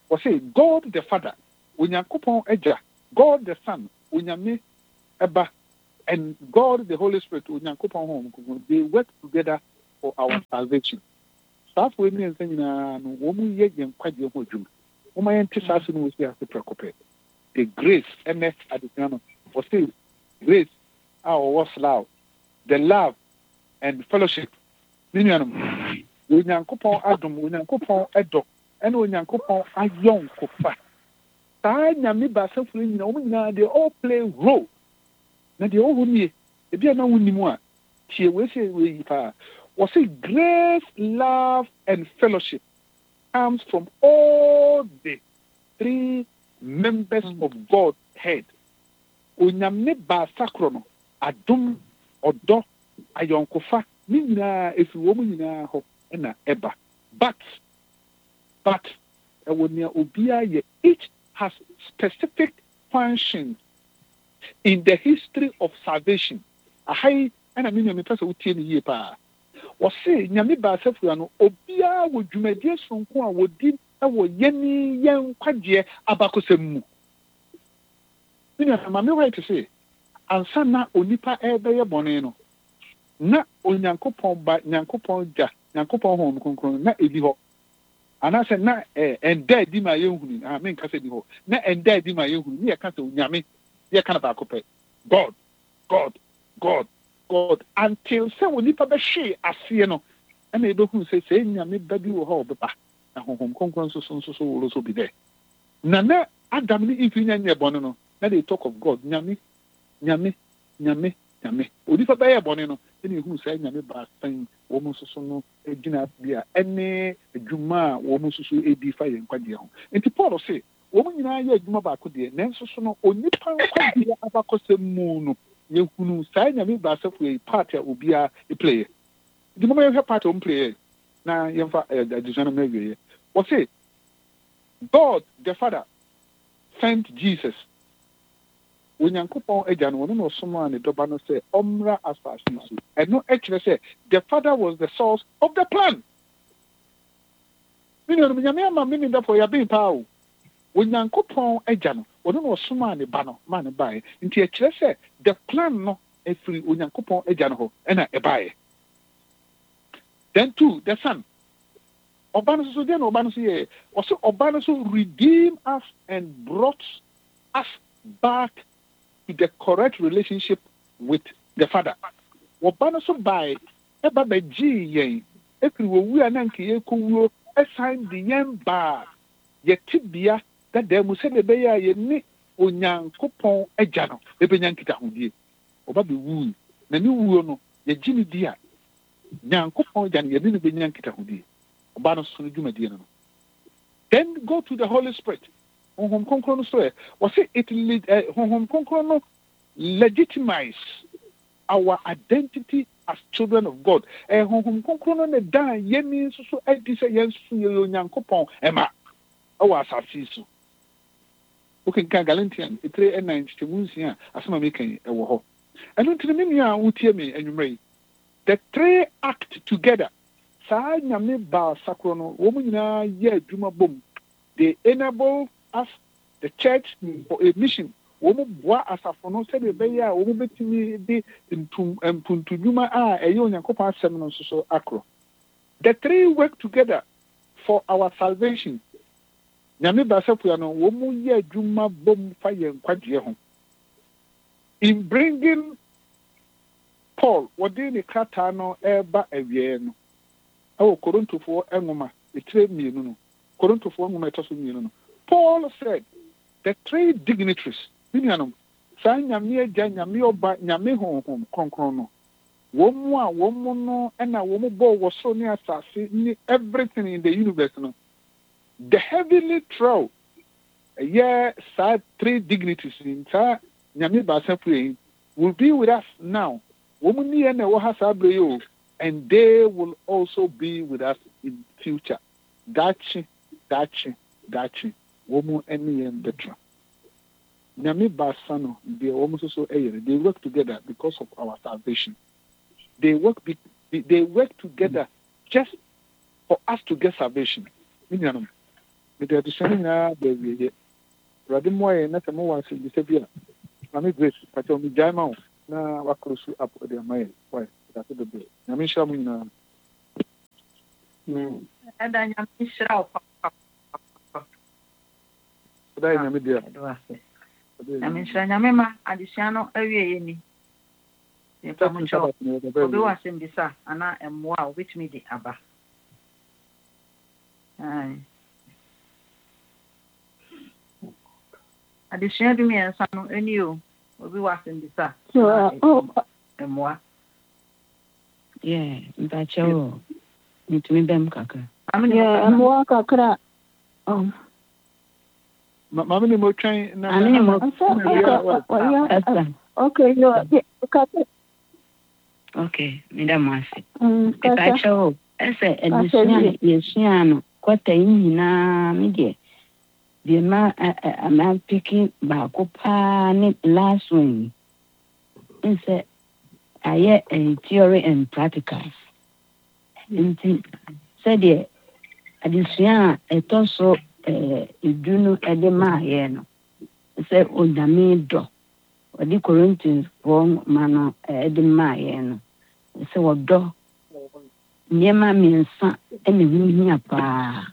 we say God the Father, Onyankopon Eja, God the Son, Onyame Eba, and God the Holy Spirit, Onyankopon Home, they work together for our salvation. Staff with me and saying, woman, yet, and quite your good. Woman, Tissasin was here to preoccupy. The grace, M S at the piano, was still grace, our was love, the love and fellowship. Minianum, Onyankopon Adam, Onyankopon Edo, and Onyankopon Ayon Kofa. Sai Nyame Basa for you know, they all play role. Now the old me, if you are not winning more, she will say, we was it grace, love, and fellowship comes from all the three members mm. of God's head. Onyame Basa Krono, Adum, Odo, Ayonkofa, Nina, if you woman in ho, ena eba. But, but, when you obia, each has specific functions in the history of salvation. A high, and I mean, I'm a person who tell you, pa. Was say, Nyame Basa Fuano, obia would you make yes from Kwa would dim, I would yenny young quadje abacosemu. You know, I'm right to say, and son na onipa ebe boneno. Na onyankopon ba nyankopon ja nyankopon hom konkron na ebi ho anase na eh enda di ma yehunu ah men ka se di ho na enda di ma yehunu ni e ka se onyame ye ka na ba kope god god god god until se onipa be hwe ase no e na ebehu se se nyame ba bi wo ho beba na hom konkron so so so wo so bi there na na adam ni ifinya nye bono no na they talk of god nyame nyame nyame nyame onipa ba ye bono no any who say Nyame ba san wo mo soso no egina bia ene adwuma wo mo soso edi fa ye nkwade ho enti Paul say wo mo nyina ye adwuma ba ko de na soso no onipa nkwade abakosem mu no ye hunu say Nyame ba safu e part ya obia e play di mo ye part o play na ye fa additional mewe wo say God the Father sent Jesus. Onyankopon Eja no no somo an doba no say omra asase so and no actually say the Father was the source of the plan. You know, Nyame ama me da for ya be pa o. Onyankopon Eja no no no somo an ba no man bae nti actually say the plan no efiri Onyankopon Eja no ho na e bae. Then too the Son Oba no so dey no Oba no so ye also Oba no so redeem us and brought us back to the correct relationship with the Father. Wobana so by eba beji yen ekri wo wu ananke ye kowo assign the yen ba ye tibia that dem se be ya ye ni Onyankopon Eja no e be nyankita hodie oba be wu na ni wu no ye gini dia Nyankopon Eja no ye ni be nyankita hodie oba no so dwumadie no. Then go to the Holy Spirit. Hom konkron so was it hom konkron legitimize our identity as children of God. Eh hom konkron na dan yemi so so edi se yensu ye Onyankopon ema awa asase so. Okay, kan Galatians three and nine stimunsia asema me kan e wo ho. Eno ntini me nua wotie me anwumre. The three act together. Sa nyame ba sakro no wo mu nyina ye adwuma bom. They enable us, the church, for a mission. Womu boa asafono se be be ya womu betimi di ntum mpuntuduma a eyo Onyankopon asem no so akro. The three work together for our salvation. Nyame ba safu no womu ye adwuma bom fa ye nkwadie ho. In bringing Paul wodi ni krata no eba awie no. Awo Korintofo enwoma etire mienu no. Korintofo enwoma etoso mienu no. Paul said, the three dignitaries, Minianum, San Yamia Jan Yamio Yami home, Concrono, Womwa, Womono, and a woman ball was so near Sassy, everything in the universe. No? The heavenly throne, yeah, sad three dignitaries in Sa Yami Basapri will be with us now. Woman and Wahasabreo, and they will also be with us in future. Dachi, Dachi, Dachi. Womu any and betra. Nyame Basano, they almost so air. They work together because of our salvation. They work be, they work together just for us to get salvation. mede adesua no nyinaa baawie awurade mmoa yɛ na sɛ mowɔ asɛmmisa bi a mame grace pakyɛ me gyae ma wo na wakoro so apɔ de ama yɛ wae dase bebree nyame nhyira mo nyinaa ɛda nyame nhyira wo papa ɛda yɛ nyame deɛ nyame nhyira nyame ma adesua no awie yɛ ni nipa mo kyɛw obi wɔ asɛm bisa anaa mmoa a wobɛtumi de aba adesua du mmiɛnsa no ani o obi wɔ asɛm bisa mmoa yeah mpakyɛw nitumi bɛm kakra mmoa kakra mame ne motwɛn na ane mo okay no kakra okay meda mo ase mpakyɛw ɛsɛ adesua yɛsua no kɔta yi nyinaa me deɛ deɛ ma ama piki baako paa ne last one nsɛ ayɛ theory and practicals nti sɛdeɛ adesua a ɛtɔ so edu no ɛde maa yɛ no sɛ onyame dɔ ɔde Corinthians foɔ ma no ɛde maa yɛ no sɛ wɔdɔ nneɛma mmiɛnsa ɛna ɛhia paa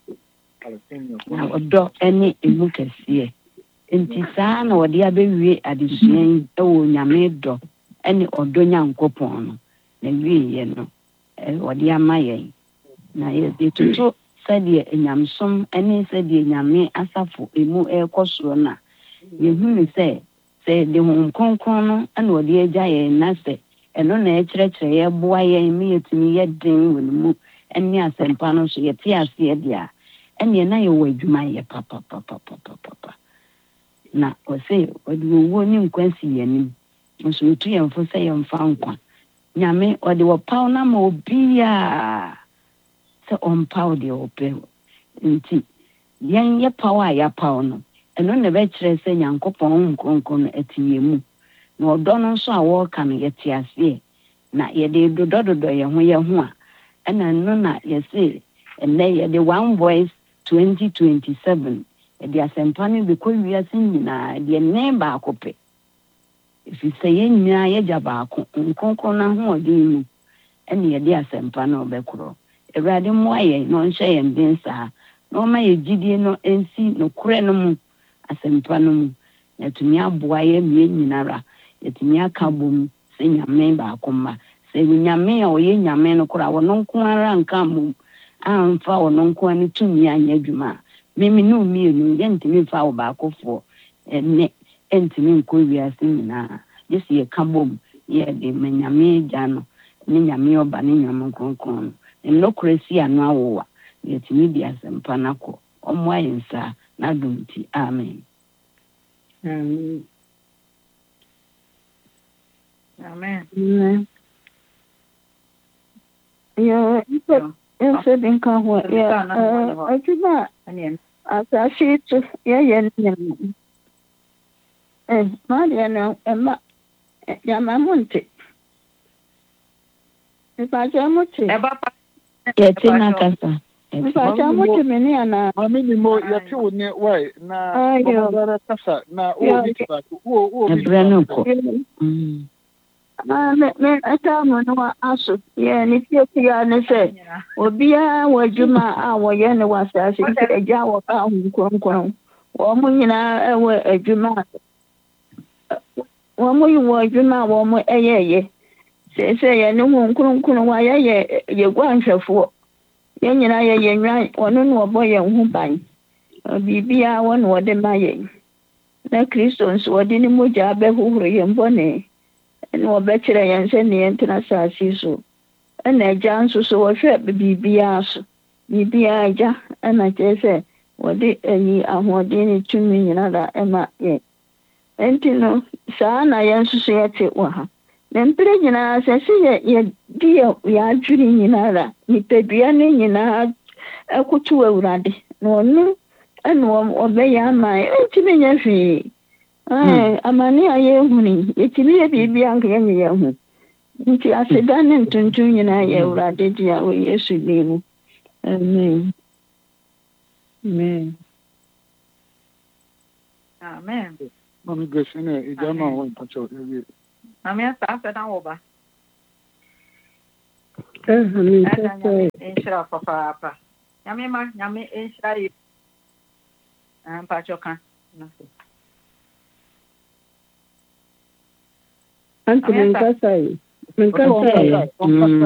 na ɔdɔ ɛne emu kɛseɛ nti saa na wɔde abɛwie adesua yi ɛwɔ nyame dɔ ɛne ɔdɔ nyankopɔn no na wie yɛ no wɔde ama yɛn na yɛtoto sɛdeɛ enyamsom ɛne sɛdeɛ nyame asafo emu ɛkɔ soro na yɛhunu sɛ sɛ de honhom kronkron no ɛna wɔde agya yɛn na sɛ ɛno na ɛkyerɛkyerɛ yɛboa yɛn me yɛtumi yɛ den wɔ ne mu ɛne asɛmpa no so yɛte aseɛ deɛ a ɛneɛ na yɛwɔ adwuma yɛ papapapapapapa na ɔsɛ ɔde owuo ne nkwa si yɛnim nso ɔtu yɛn fo sɛ yɛmfa nkwa nyame ɔde wɔpaw na ma obiaa sɛ ɔmpaw deɛ ɔpɛ nti yɛn yɛ paw a yɛapaw no ɛno na ɛbɛkyerɛ sɛ nyankopɔn nkronkron no ɛte yɛn mu na ɔdɔ no nso a wɔreka no yɛte aseɛ na yɛde dodɔdodɔ yɛn ho yɛn ho a ɛna no na yɛse ɛnɛ yɛde one voice twenty twenty-seven yɛde asɛmpa no bɛkɔ wiase nyinaa deɛ nne baako pɛ ɛfiri sɛ yɛn nyinaa yɛgya baako nkronkron no ahoɔden mu ɛne yɛde asɛmpa no ɔbɛkorɔ awurade mmoa yɛn na ɔnhyɛ yɛn den saa na ɔma yɛ gyidie no ɛnsi nokorɛ no mu asɛmpa no mu na yɛtumi aboa yɛ mmie nyinara yɛtumi aka bom sɛ nyame baako mma sɛ nyame a ɔyɛ nyame no koraa wɔno nko ara nka mmom amfa wɔno nko ara no tumi anyɛ adwuma a meme ne mmienu yɛntumi mfa wo baakofoɔ ɛnɛ ɛntumi nkɔ wiase nyinaa gye sɛ yɛka bom yɛde ma nyame agya no ne nyame ɔba ne nyame kronkron no nnɔkorɛ si ano awowa yɛtumi di asɛmpa no akɔ ɔmmoa yɛn saa na adom nti amen amen amen yɛ yɛsɛ bi nka ho yɛ adwuma a asase to yɛyɛ no nyama maadeɛ no ɛma nyama mo nte nipakyɛ mo te yɛte na kasa nipakyɛ mo te me ne anaa mame ni mo yɛte wo ne wae na ɔmɔdara kasa na wowɔ ne tibaako wowɔ ɛbrɛ no kɔ ɛtaa mu no aso yɛ ne tiatia ne sɛ obiara wɔ adwuma a wɔyɛ ne wɔ asase nti agya wɔka ho nkronkron wɔn mo nyinaa ɛwɔ adwuma wɔn mo wɔ adwuma a wɔn mo ɛyɛɛyɛ sɛ sɛ yɛ ne ho nkronkron wɔayɛ yɛ yɛgua nhwɛfoɔ yɛn nyinaa yɛ yɛn nwan ɔno na ɔbɔ yɛn ho ban biribiara wɔ na wɔde ma yɛn na kristo nso wɔde ne mogya abɛhohoro yɛn bɔne ɛna wɔbɛkyerɛ yɛn sɛ ne yɛntena asase so ɛna agya nso so wɔhwɛ biribiara so biribiara agya ɛna kyerɛ sɛ wɔde ayi ahoɔden ne tumi nyinaa ɛma yɛn ɛnti no saa na yɛn nso so yɛte wɔ ha na mpere nyinaa sɛ sɛ yɛ yɛdi yɛadwene nyinaa nipadua ne nyinaa ɛkoto awurade na ɔno ɛna ɔbɛyɛ ama ɛntumi nyɛ hwee amane a yɛhuni yɛtumi yɛ biribi anka yɛnyɛ yɛn ho nti aseda ne ntontom nyinaa yɛ awurade di a wɔ yesu din mu amen Amen. Amen. Mami Grace, ne, ijama wa mpacho ewie. Mami asa asa na wo ba. Eh, amen. Ada nyame enhyira papa papa. Nyame ma nyame enhyira yi. Ah, mpacho kan. Anti Minkasa. Minkasa.